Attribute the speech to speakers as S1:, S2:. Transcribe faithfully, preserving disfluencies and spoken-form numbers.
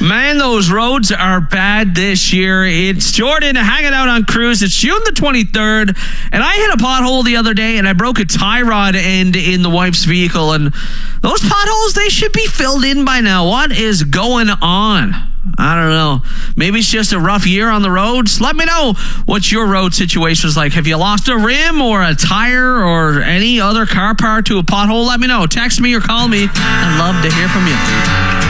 S1: Man, those roads are bad this year. It's Jordan hanging out on Cruise. It's June the twenty-third, and I hit a pothole the other day, and I broke a tie rod end in the wife's vehicle, and those potholes, they should be filled in by now. What is going on? I don't know. Maybe it's just a rough year on the roads. Let me know what your road situation is like. Have you lost a rim or a tire or any other car part to a pothole? Let me know. Text me or call me. I'd love to hear from you.